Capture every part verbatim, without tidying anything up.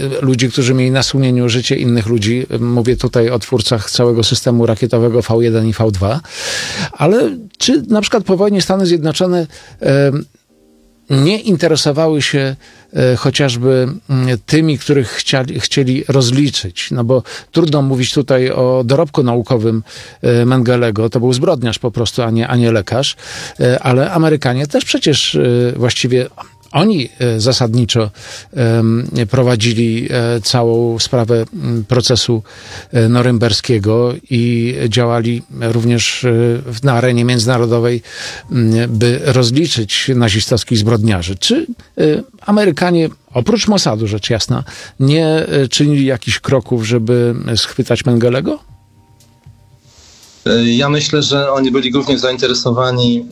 ludzi, którzy mieli na sumieniu życie innych ludzi. Mówię tutaj o twórcach całego systemu rakietowego V jeden i V dwa. Ale czy na przykład po wojnie Stany Zjednoczone e, nie interesowały się e, chociażby m, tymi, których chcieli, chcieli rozliczyć? No bo trudno mówić tutaj o dorobku naukowym e, Mengelego. To był zbrodniarz po prostu, a nie, a nie lekarz. E, ale Amerykanie też przecież e, właściwie oni zasadniczo prowadzili całą sprawę procesu norymberskiego i działali również na arenie międzynarodowej, by rozliczyć nazistowskich zbrodniarzy. Czy Amerykanie, oprócz Mossadu rzecz jasna, nie czynili jakichś kroków, żeby schwytać Mengelego? Ja myślę, że oni byli głównie zainteresowani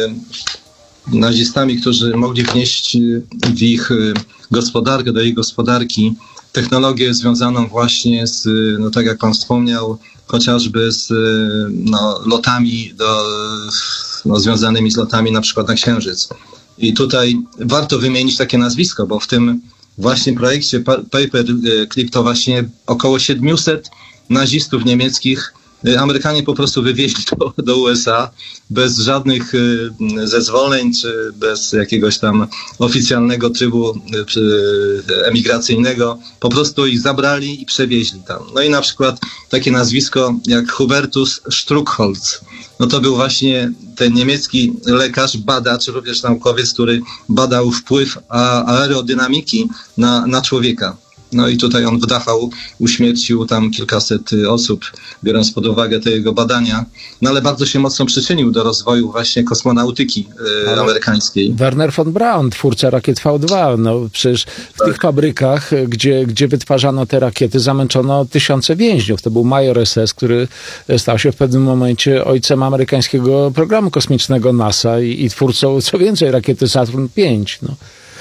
nazistami, którzy mogli wnieść w ich gospodarkę, do ich gospodarki technologię związaną właśnie z, no tak jak pan wspomniał, chociażby z no, lotami do, no, związanymi z lotami na przykład na Księżyc. I tutaj warto wymienić takie nazwisko, bo w tym właśnie projekcie Paperclip to właśnie około siedmiuset nazistów niemieckich Amerykanie po prostu wywieźli do, do U S A bez żadnych y, zezwoleń, czy bez jakiegoś tam oficjalnego trybu y, emigracyjnego. Po prostu ich zabrali i przewieźli tam. No i na przykład takie nazwisko jak Hubertus Struckholz. No to był właśnie ten niemiecki lekarz, badacz, również naukowiec, który badał wpływ aerodynamiki na, na człowieka. No i tutaj on w Dachau uśmiercił tam kilkaset osób, biorąc pod uwagę te jego badania. No ale bardzo się mocno przyczynił do rozwoju właśnie kosmonautyki e, amerykańskiej. Werner von Braun, twórca rakiet V dwa. No przecież w tak. tych fabrykach, gdzie, gdzie wytwarzano te rakiety, zamęczono tysiące więźniów. To był major S S, który stał się w pewnym momencie ojcem amerykańskiego programu kosmicznego NASA i, i twórcą, co więcej, rakiety Saturn pięć. No.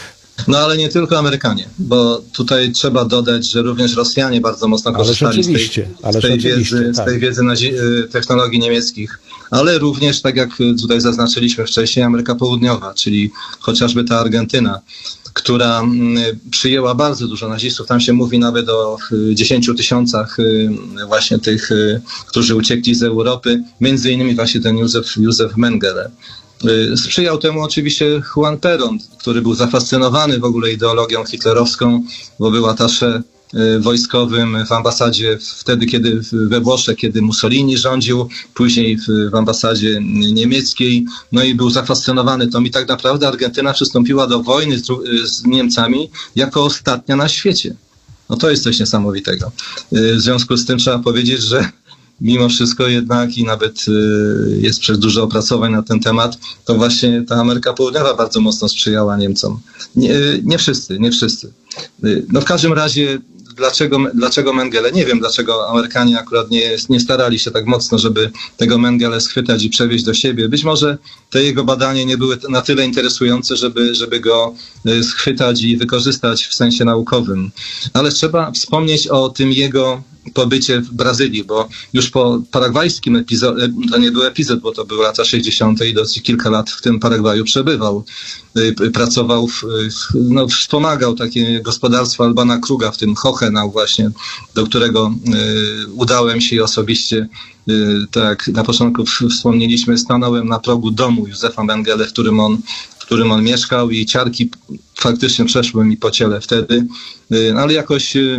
No ale nie tylko Amerykanie, bo tutaj trzeba dodać, że również Rosjanie bardzo mocno korzystali z tej, z tej wiedzy, tak. z tej wiedzy na technologii niemieckich, ale również, tak jak tutaj zaznaczyliśmy wcześniej, Ameryka Południowa, czyli chociażby ta Argentyna, która przyjęła bardzo dużo nazistów. Tam się mówi nawet o dziesięciu tysiącach właśnie tych, którzy uciekli z Europy, między innymi właśnie ten Józef, Józef Mengele. Sprzyjał temu oczywiście Juan Perón, który był zafascynowany w ogóle ideologią hitlerowską, bo był atasze wojskowym w ambasadzie wtedy, kiedy we Włoszech, kiedy Mussolini rządził, później w, w ambasadzie niemieckiej, no i był zafascynowany tą i tak naprawdę Argentyna przystąpiła do wojny z, z Niemcami jako ostatnia na świecie. No to jest coś niesamowitego. W związku z tym trzeba powiedzieć, że mimo wszystko jednak i nawet y, jest przez dużo opracowań na ten temat, to właśnie ta Ameryka Południowa bardzo mocno sprzyjała Niemcom. Nie, nie wszyscy, nie wszyscy. Y, no w każdym razie dlaczego, dlaczego Mengele? Nie wiem, dlaczego Amerykanie akurat nie, nie starali się tak mocno, żeby tego Mengele schwytać i przewieźć do siebie. Być może te jego badania nie były na tyle interesujące, żeby, żeby go schwytać i wykorzystać w sensie naukowym. Ale trzeba wspomnieć o tym jego pobycie w Brazylii, bo już po paragwajskim epizodzie, to nie był epizod, bo to były lata sześćdziesiąte i dosyć kilka lat w tym Paragwaju przebywał. Pracował, w, no, wspomagał takie gospodarstwo Albana Kruga, w tym Hochenau właśnie, do którego y, udałem się i osobiście, y, tak jak na początku wspomnieliśmy, stanąłem na progu domu Józefa Mengele, w którym on, w którym on mieszkał i ciarki faktycznie przeszły mi po ciele wtedy, y, ale jakoś y,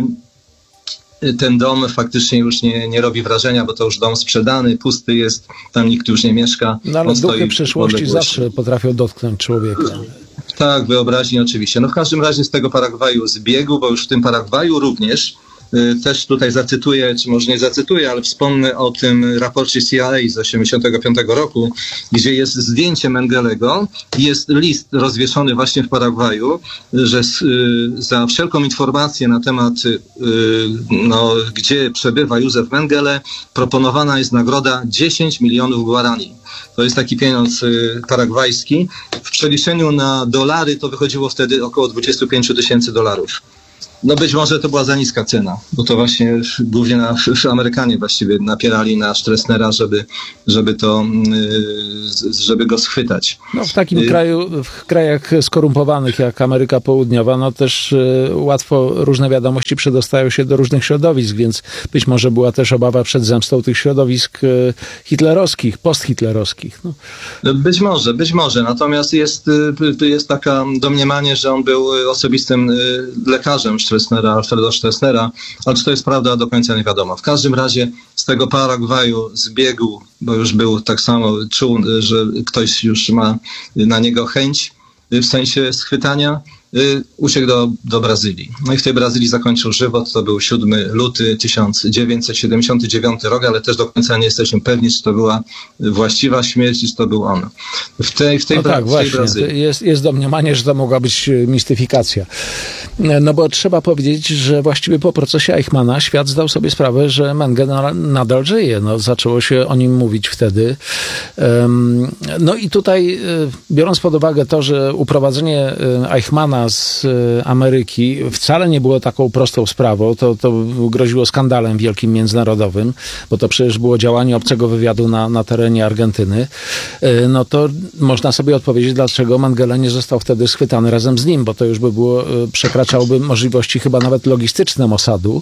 ten dom faktycznie już nie, nie robi wrażenia, bo to już dom sprzedany, pusty jest, tam nikt już nie mieszka. No ale duchy przeszłości zawsze potrafią dotknąć człowieka. Tak, wyobraźni oczywiście. No w każdym razie z tego Paragwaju zbiegł, bo już w tym Paragwaju również y, też tutaj zacytuję, czy może nie zacytuję, ale wspomnę o tym raporcie C I A z tysiąc dziewięćset osiemdziesiątego piątego roku, gdzie jest zdjęcie Mengelego, jest list rozwieszony właśnie w Paragwaju, że y, za wszelką informację na temat y, no, gdzie przebywa Józef Mengele, proponowana jest nagroda dziesięć milionów guarani. To jest taki pieniądz y, paragwajski. W przeliczeniu na dolary to wychodziło wtedy około dwadzieścia pięć tysięcy dolarów. No być może to była za niska cena, bo to właśnie głównie na, Amerykanie właściwie napierali na Stroessnera, żeby, żeby to, żeby go schwytać. No w takim y- kraju, w krajach skorumpowanych jak Ameryka Południowa, no też y, łatwo różne wiadomości przedostają się do różnych środowisk, więc być może była też obawa przed zemstą tych środowisk y, hitlerowskich, posthitlerowskich. No. Być może, być może. Natomiast jest, jest taka domniemanie, że on był osobistym lekarzem Stroessnera, Alfreda Stroessnera, ale czy to jest prawda, do końca nie wiadomo. W każdym razie z tego Paragwaju zbiegł, bo już był tak samo, czuł, że ktoś już ma na niego chęć w sensie schwytania, uciekł do, do Brazylii. No i w tej Brazylii zakończył żywot. To był siódmego lutego tysiąc dziewięćset siedemdziesiątego dziewiątego rok, ale też do końca nie jesteśmy pewni, czy to była właściwa śmierć, czy to był on. W tej, w tej, no Bra- tak, w tej właśnie. Brazylii. Jest, jest domniemanie, że to mogła być mistyfikacja. No bo trzeba powiedzieć, że właściwie po procesie Eichmanna świat zdał sobie sprawę, że Mengele nadal żyje. No, zaczęło się o nim mówić wtedy. No i tutaj, biorąc pod uwagę to, że uprowadzenie Eichmanna z Ameryki wcale nie było taką prostą sprawą, to, to groziło skandalem wielkim międzynarodowym, bo to przecież było działanie obcego wywiadu na, na terenie Argentyny, no to można sobie odpowiedzieć, dlaczego Mengele nie został wtedy schwytany razem z nim, bo to już by było, przekraczałoby możliwości chyba nawet logistyczne Mossadu.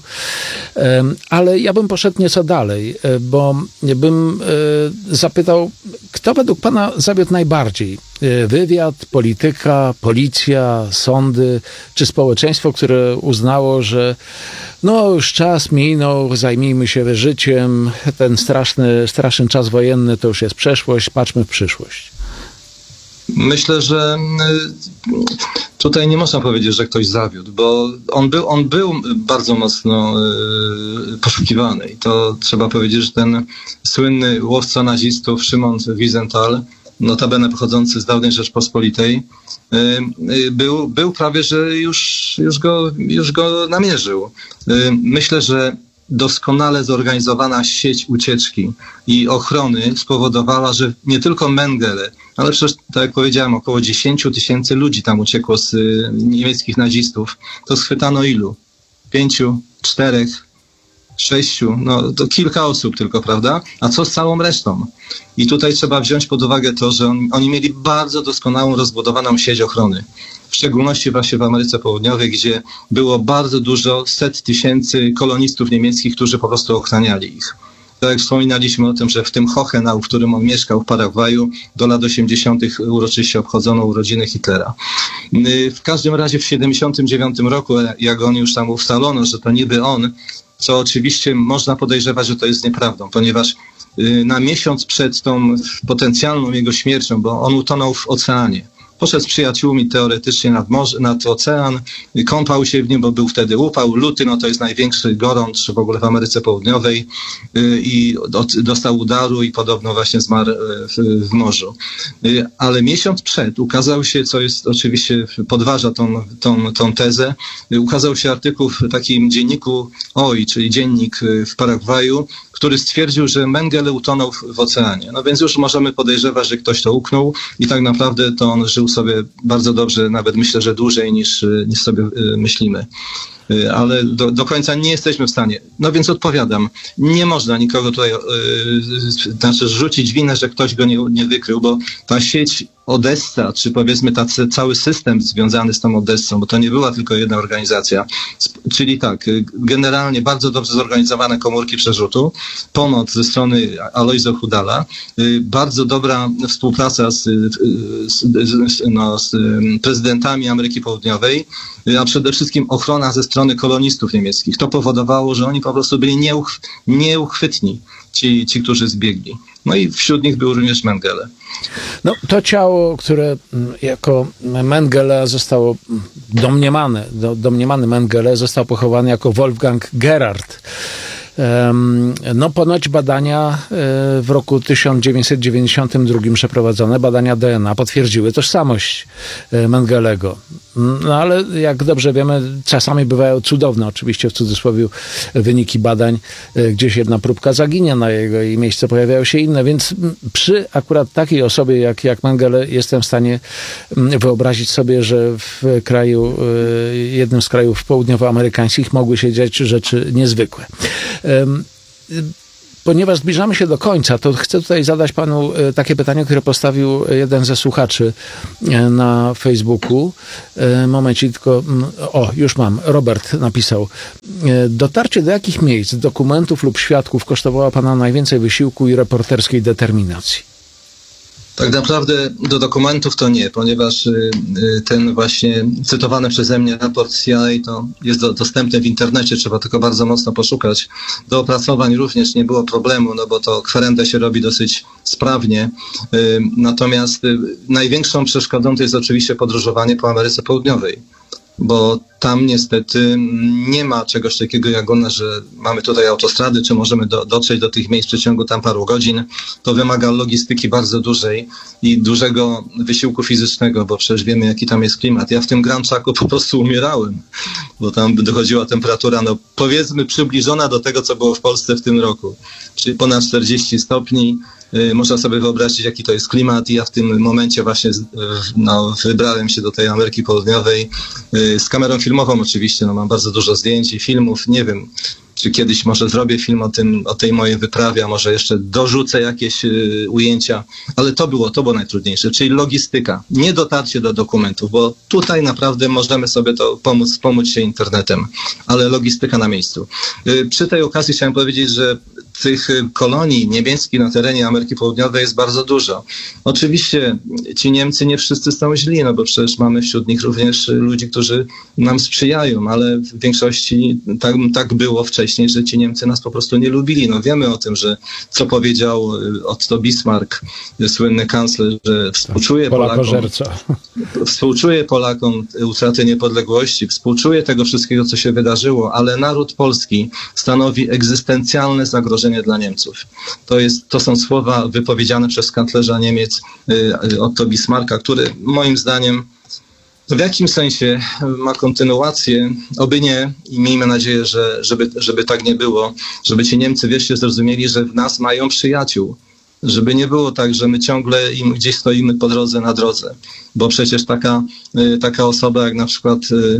Ale ja bym poszedł nieco dalej, bo bym zapytał, kto według pana zawiódł najbardziej? Wywiad, polityka, policja, sądy, czy społeczeństwo, które uznało, że no już czas minął, zajmijmy się życiem, ten straszny, straszny czas wojenny to już jest przeszłość, patrzmy w przyszłość. Myślę, że tutaj nie można powiedzieć, że ktoś zawiódł, bo on był, on był bardzo mocno poszukiwany i to trzeba powiedzieć, że ten słynny łowca nazistów Szymon Wiesenthal, notabene pochodzący z dawnej Rzeczpospolitej, był, był prawie, że już, już, go, już go namierzył. Myślę, że doskonale zorganizowana sieć ucieczki i ochrony spowodowała, że nie tylko Mengele, ale przecież, tak jak powiedziałem, około dziesięć tysięcy ludzi tam uciekło z niemieckich nazistów. To schwytano ilu? Pięciu, czterech, sześciu, no to kilka osób tylko, prawda? A co z całą resztą? I tutaj trzeba wziąć pod uwagę to, że on, oni mieli bardzo doskonałą, rozbudowaną sieć ochrony. W szczególności właśnie w Ameryce Południowej, gdzie było bardzo dużo, set tysięcy kolonistów niemieckich, którzy po prostu ochraniali ich. Tak jak wspominaliśmy o tym, że w tym Hochenau, w którym on mieszkał w Paragwaju, do lat osiemdziesiątych uroczyście obchodzono urodziny Hitlera. W każdym razie w siedemdziesiątym dziewiątym roku, jak on już tam ustalono, że to niby on, co oczywiście można podejrzewać, że to jest nieprawdą, ponieważ na miesiąc przed tą potencjalną jego śmiercią, bo on utonął w oceanie, poszedł z przyjaciółmi teoretycznie nad, morze, nad ocean, kąpał się w nim, bo był wtedy upał, luty, no to jest największy gorącz w ogóle w Ameryce Południowej i dostał udaru i podobno właśnie zmarł w, w morzu. Ale miesiąc przed ukazał się, co jest oczywiście podważa tą, tą, tą tezę, ukazał się artykuł w takim dzienniku O I, czyli dziennik w Paragwaju, który stwierdził, że Mengele utonął w, w oceanie. No więc już możemy podejrzewać, że ktoś to uknął i tak naprawdę to on żył sobie bardzo dobrze, nawet myślę, że dłużej niż, niż sobie myślimy. Ale do, do końca nie jesteśmy w stanie. No więc odpowiadam, nie można nikogo tutaj yy, znaczy rzucić winę, że ktoś go nie, nie wykrył, bo ta sieć Odessa, czy powiedzmy tacy, cały system związany z tą Odessą, bo to nie była tylko jedna organizacja, czyli tak, generalnie bardzo dobrze zorganizowane komórki przerzutu, pomoc ze strony Alojza Hudala, bardzo dobra współpraca z, z, no, z prezydentami Ameryki Południowej, a przede wszystkim ochrona ze strony kolonistów niemieckich. To powodowało, że oni po prostu byli nieuch, nieuchwytni, ci, ci, którzy zbiegli. No i wśród nich był również Mengele. No, to ciało, które jako Mengele zostało domniemane, do, domniemany Mengele został pochowany jako Wolfgang Gerhard. No ponoć badania w roku tysiąc dziewięćset dziewięćdziesiątym drugim przeprowadzone, badania D N A potwierdziły tożsamość Mengelego. No ale jak dobrze wiemy, czasami bywają cudowne, oczywiście w cudzysłowie, wyniki badań. Gdzieś jedna próbka zaginie na jego i miejsce pojawiają się inne, więc przy akurat takiej osobie jak, jak Mengele jestem w stanie wyobrazić sobie, że w kraju, jednym z krajów południowoamerykańskich mogły się dziać rzeczy niezwykłe. Ponieważ zbliżamy się do końca, to chcę tutaj zadać panu takie pytanie, które postawił jeden ze słuchaczy na Facebooku. Momencik, tylko... O, już mam. Robert napisał. Dotarcie do jakich miejsc, dokumentów lub świadków kosztowało pana najwięcej wysiłku i reporterskiej determinacji? Tak naprawdę do dokumentów to nie, ponieważ ten właśnie cytowany przeze mnie raport C I A to jest do, dostępny w internecie, trzeba tylko bardzo mocno poszukać. Do opracowań również nie było problemu, no bo to kwerendę się robi dosyć sprawnie. Natomiast największą przeszkodą to jest oczywiście podróżowanie po Ameryce Południowej, bo tam niestety nie ma czegoś takiego jak u nas, że mamy tutaj autostrady, czy możemy do, dotrzeć do tych miejsc w przeciągu tam paru godzin. To wymaga logistyki bardzo dużej i dużego wysiłku fizycznego, bo przecież wiemy, jaki tam jest klimat. Ja w tym Grand Chaco po prostu umierałem, bo tam dochodziła temperatura, no powiedzmy przybliżona do tego, co było w Polsce w tym roku, czyli ponad czterdzieści stopni. Można sobie wyobrazić, jaki to jest klimat i ja w tym momencie właśnie no, wybrałem się do tej Ameryki Południowej z kamerą filmową oczywiście, no mam bardzo dużo zdjęć i filmów, nie wiem, czy kiedyś może zrobię film o tym, o tej mojej wyprawie, a może jeszcze dorzucę jakieś y, ujęcia, ale to było, to było najtrudniejsze, czyli logistyka, nie dotarcie do dokumentów, bo tutaj naprawdę możemy sobie to pomóc, pomóc się internetem, ale logistyka na miejscu. Y, przy tej okazji chciałem powiedzieć, że tych kolonii niemieckich na terenie Ameryki Południowej jest bardzo dużo. Oczywiście ci Niemcy nie wszyscy są źli, no bo przecież mamy wśród nich również ludzi, którzy nam sprzyjają, ale w większości tak, tak było wcześniej, że ci Niemcy nas po prostu nie lubili. No wiemy o tym, że co powiedział Otto Bismarck, słynny kanclerz, że współczuje Polakom, współczuje Polakom utraty niepodległości, współczuje tego wszystkiego, co się wydarzyło, ale naród polski stanowi egzystencjalne zagrożenie dla Niemców. To, jest, to są słowa wypowiedziane przez kanclerza Niemiec y, Otto Bismarcka, który moim zdaniem w jakimś sensie ma kontynuację, oby nie i miejmy nadzieję, że żeby, żeby tak nie było, żeby ci Niemcy wreszcie zrozumieli, że w nas mają przyjaciół. Żeby nie było tak, że my ciągle im gdzieś stoimy po drodze na drodze. Bo przecież taka, taka osoba jak na przykład,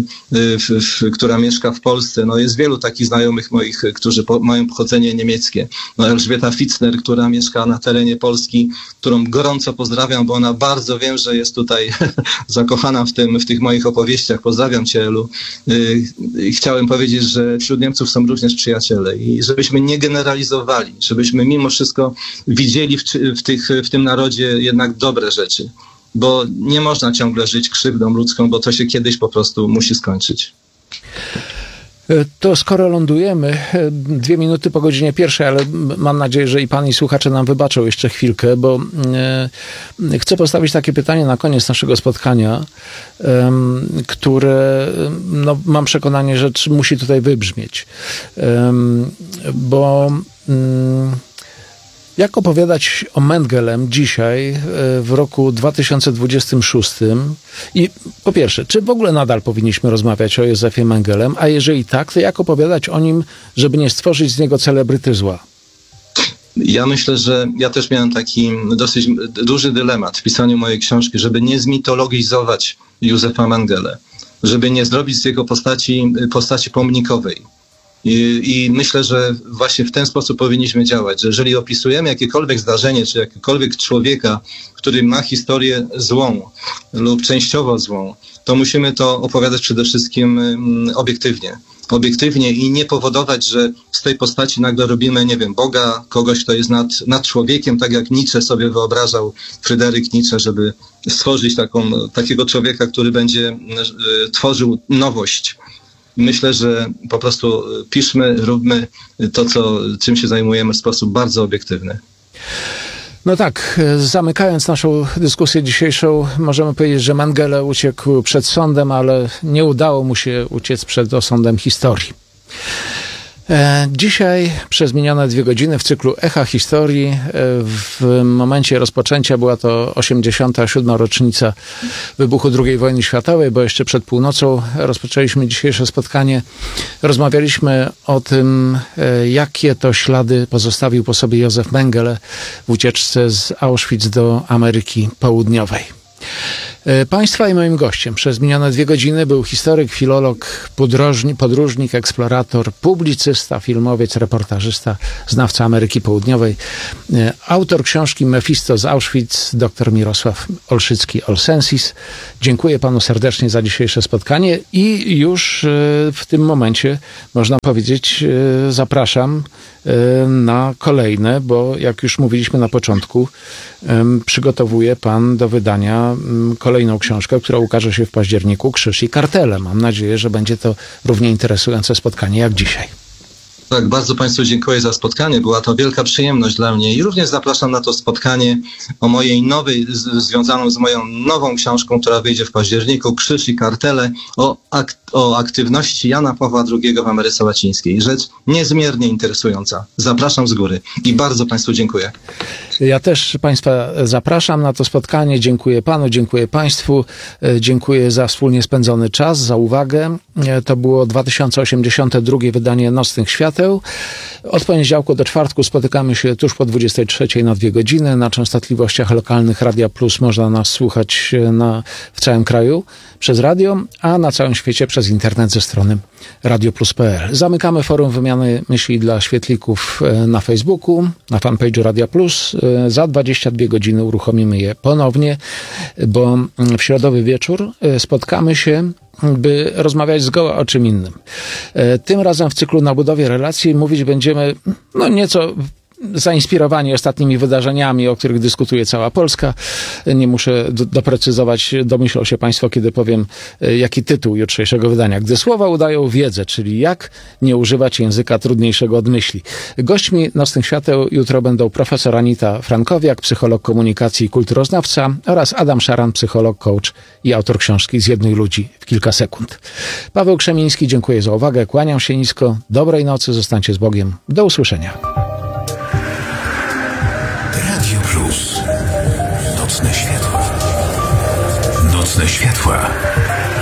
w, w, która mieszka w Polsce, no jest wielu takich znajomych moich, którzy po, mają pochodzenie niemieckie. No Elżbieta Fitzner, która mieszka na terenie Polski, którą gorąco pozdrawiam, bo ona bardzo wiem, że jest tutaj zakochana w tym, w tych moich opowieściach. Pozdrawiam cię, Elu. Chciałem powiedzieć, że wśród Niemców są również przyjaciele i żebyśmy nie generalizowali, żebyśmy mimo wszystko widzieli w, w, tych, w tym narodzie jednak dobre rzeczy. Bo nie można ciągle żyć krzywdą ludzką, bo to się kiedyś po prostu musi skończyć. To skoro lądujemy, dwie minuty po godzinie pierwszej, ale mam nadzieję, że i pan i słuchacze nam wybaczą jeszcze chwilkę, bo e, chcę postawić takie pytanie na koniec naszego spotkania, e, które no, mam przekonanie, że musi tutaj wybrzmieć. E, bo e, jak opowiadać o Mengelem dzisiaj w roku dwa tysiące dwudziestym szóstym? I po pierwsze, czy w ogóle nadal powinniśmy rozmawiać o Józefie Mengelem? A jeżeli tak, to jak opowiadać o nim, żeby nie stworzyć z niego celebryty zła? Ja myślę, że ja też miałem taki dosyć duży dylemat w pisaniu mojej książki, żeby nie zmitologizować Józefa Mengele, żeby nie zrobić z jego postaci, postaci pomnikowej. I, I myślę, że właśnie w ten sposób powinniśmy działać, że jeżeli opisujemy jakiekolwiek zdarzenie, czy jakiegokolwiek człowieka, który ma historię złą lub częściowo złą, to musimy to opowiadać przede wszystkim um, obiektywnie. Obiektywnie i nie powodować, że z tej postaci nagle robimy, nie wiem, Boga, kogoś, kto jest nad, nad człowiekiem, tak jak Nietzsche sobie wyobrażał, Fryderyk Nietzsche, żeby stworzyć taką, takiego człowieka, który będzie y, tworzył nowość. Myślę, że po prostu piszmy, róbmy to, co, czym się zajmujemy w sposób bardzo obiektywny. No tak, zamykając naszą dyskusję dzisiejszą, możemy powiedzieć, że Mengele uciekł przed sądem, ale nie udało mu się uciec przed osądem historii. Dzisiaj przez minione dwie godziny w cyklu Echa Historii, w momencie rozpoczęcia była to osiemdziesiąta siódma rocznica wybuchu drugiej wojny światowej, bo jeszcze przed północą rozpoczęliśmy dzisiejsze spotkanie. Rozmawialiśmy o tym, jakie to ślady pozostawił po sobie Józef Mengele w ucieczce z Auschwitz do Ameryki Południowej. Państwa i moim gościem przez minione dwie godziny był historyk, filolog, podróżnik, podróżnik, eksplorator, publicysta, filmowiec, reportażysta, znawca Ameryki Południowej, autor książki Mefisto z Auschwitz, dr Mirosław Olszycki-Olsensis. Dziękuję panu serdecznie za dzisiejsze spotkanie i już w tym momencie, można powiedzieć, zapraszam na kolejne, bo jak już mówiliśmy na początku, przygotowuje pan do wydania kolejną książkę, która ukaże się w październiku, Krzyż i kartele. Mam nadzieję, że będzie to równie interesujące spotkanie jak dzisiaj. Tak, bardzo Państwu dziękuję za spotkanie. Była to wielka przyjemność dla mnie i również zapraszam na to spotkanie o mojej nowej, z, związaną z moją nową książką, która wyjdzie w październiku, Krzyż i kartele, o, ak, o aktywności Jana Pawła drugiego w Ameryce Łacińskiej. Rzecz niezmiernie interesująca. Zapraszam z góry i bardzo Państwu dziękuję. Ja też Państwa zapraszam na to spotkanie. Dziękuję Panu, dziękuję Państwu. Dziękuję za wspólnie spędzony czas, za uwagę. To było dwa tysiące osiemdziesiąte drugie wydanie Nocnych Świateł. Od poniedziałku do czwartku spotykamy się tuż po dwudziestej trzeciej na dwie godziny. Na częstotliwościach lokalnych Radia Plus można nas słuchać na, w całym kraju przez radio, a na całym świecie przez internet ze strony radioplus kropka p l. Zamykamy forum wymiany myśli dla świetlików na Facebooku, na fanpage'u Radia Plus. Za dwadzieścia dwie godziny uruchomimy je ponownie, bo w środowy wieczór spotkamy się, by rozmawiać zgoła o czym innym. Tym razem w cyklu Na budowie relacji mówić będziemy no nieco zainspirowani ostatnimi wydarzeniami, o których dyskutuje cała Polska. Nie muszę do, doprecyzować, domyślą się Państwo, kiedy powiem, jaki tytuł jutrzejszego wydania. Gdy słowa udają wiedzę, czyli jak nie używać języka trudniejszego od myśli. Gośćmi Nocnych Świateł jutro będą profesor Anita Frankowiak, psycholog komunikacji i kulturoznawca, oraz Adam Szaran, psycholog, coach i autor książki Zjednuj ludzi w kilka sekund. Paweł Krzemiński, dziękuję za uwagę, kłaniam się nisko, dobrej nocy, zostańcie z Bogiem, do usłyszenia. Nocne światła. Nocne światła.